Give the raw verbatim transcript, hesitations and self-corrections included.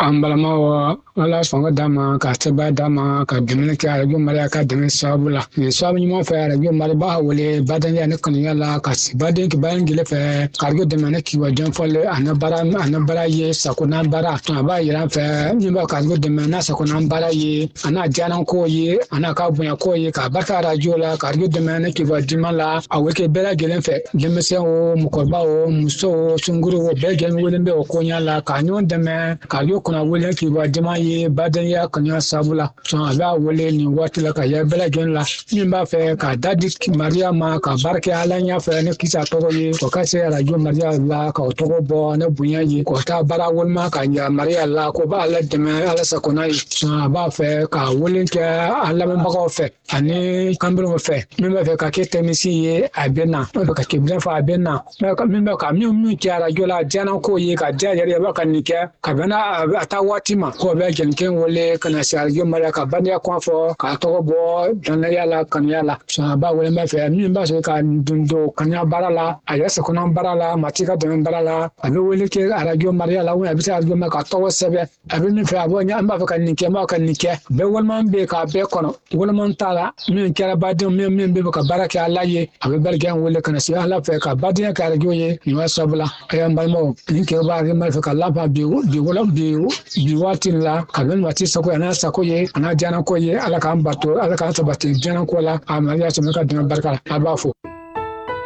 ambalama wala songa dama ka teba dama ka demene ka radio maria ka demene sabula ni sabu ni mo fa radio maria ba wole badan ya ne kan yala ka si baden ki bayan gele fa ka radio demene ki wa jan folle anabara anabara ye sakuna bara to ba yira fa ni ba ka radio demene na sakuna bara ye ana janan ko ye ana ka bunya ko ye ka barka radio la ka radio demene ki wa dimala aweke bela gele fa demese o mukorba o muso sunguru o be gele wole be o ko nyala ka nyon deme ka radio kuna wole ki wa dima ye badan ya kanya sabula so ala wole ni watila ka ya bela gen la ni ba fe ka dadi maria ma ka barke ala nya fe ne kisa to ye ko ka se radio maria la ka to bo ne bunya ye ko ta bara wol ma ka ya maria la ko ba ala de me ala sa ko na so ba fe ka wole ke ala me ba ko fe ani kambro fe mi ba fe ka ke temisi ye abena ba ka ke bra fa abena ka mi ba ka mi mi ke radio la jana ko ye ka ja ya ba ka ni ke ka bana ata watima ko be gen ken wole kana sar yo mara ka banya ko fo ka to bo dan yala kan yala so ba wole ma fe mi ba so ka dundo kanya barala aya se kono barala matika de barala abi wole ke arajo maria la wona bi sa arajo ma ka to sebe abi mi fe abo nya amba fa kan nike ma kan nike be wol man be ka be kono wol man tala mi kera badin mi mi be ka baraka alaye abi belgen wole kana si ala fe ka badin ka arajo ye ni wa sabula aya mbalmo ni ke ba ri ma fe ka la ba bi bi wala bi bi watin la ka ben wati sako ana sako ye ana jana ko ye ala kan bato ala kan to bati jana ko la amaliya to ka dina barka abafo